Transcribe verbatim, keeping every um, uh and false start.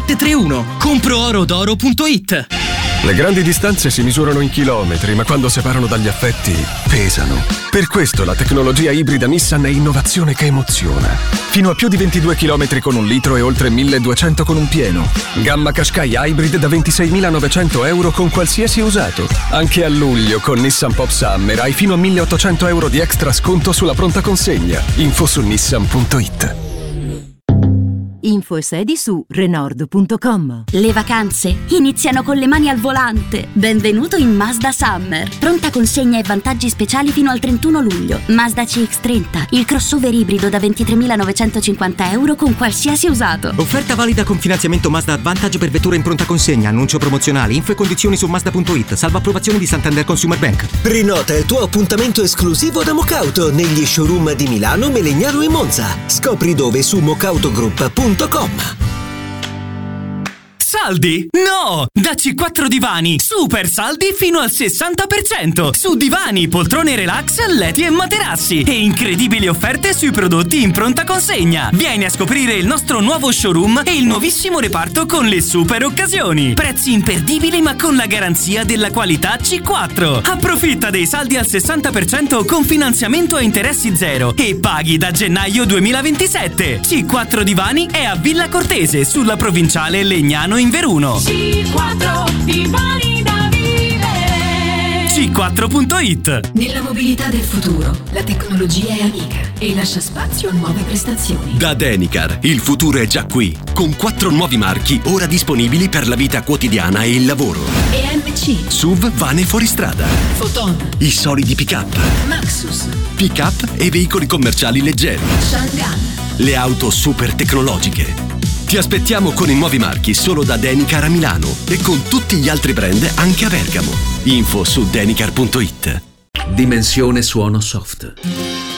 sette tre uno. compro oro d'oro punto it. Le grandi distanze si misurano in chilometri, ma quando separano dagli affetti, pesano. Per questo la tecnologia ibrida Nissan è innovazione che emoziona. Fino a più di ventidue chilometri con un litro e oltre milleduecento con un pieno. Gamma Qashqai Hybrid da ventiseiemilanovecento euro con qualsiasi usato. Anche a luglio con Nissan Pop Summer hai fino a milleottocento euro di extra sconto sulla pronta consegna. Info su nissan punto it. Info e sedi su renault punto com. Le vacanze iniziano con le mani al volante. Benvenuto in Mazda Summer. Pronta consegna e vantaggi speciali fino al trentuno luglio. Mazda C X trenta, il crossover ibrido da ventitremilanovecentocinquanta euro con qualsiasi usato. Offerta valida con finanziamento Mazda Advantage per vettura in pronta consegna. Annuncio promozionale. Info e condizioni su mazda punto it. Salvo approvazione di Santander Consumer Bank. Prenota il tuo appuntamento esclusivo da Mocauto negli showroom di Milano, Melegnano e Monza. Scopri dove su mocautogroup punto com. Saldi? No! Da C quattro Divani, super saldi fino al sessanta per cento su divani, poltrone relax, letti e materassi e incredibili offerte sui prodotti in pronta consegna. Vieni a scoprire il nostro nuovo showroom e il nuovissimo reparto con le super occasioni. Prezzi imperdibili ma con la garanzia della qualità C quattro. Approfitta dei saldi al sessanta per cento con finanziamento a interessi zero e paghi da gennaio duemilaventisette. C quattro Divani è a Villa Cortese sulla provinciale Legnano in Veruno. C quattro Divani da vivere. C quattro punto it. Nella mobilità del futuro, la tecnologia è amica e lascia spazio a nuove prestazioni. Da Denicar, il futuro è già qui, con quattro nuovi marchi ora disponibili per la vita quotidiana e il lavoro. E M C, S U V, van e fuoristrada, Photon, i solidi pick-up, Maxus, pick-up e veicoli commerciali leggeri, Shangan, le auto super tecnologiche. Ti aspettiamo con i nuovi marchi solo da Denicar a Milano e con tutti gli altri brand anche a Bergamo. Info su denicar punto it. Dimensione Suono Soft.